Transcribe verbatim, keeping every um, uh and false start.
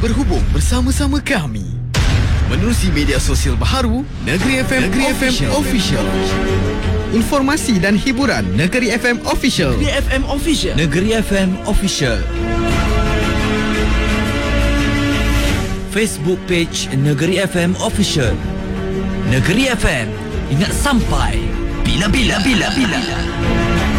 berhubung bersama-sama kami menerusi media sosial baharu Negeri F M, Negeri F M Official. Informasi dan hiburan Negeri F M Official. Negeri F M Official. Negeri F M Official. Facebook page Negeri F M Official. Negeri F M, ingat sampai bila-bila bila bila.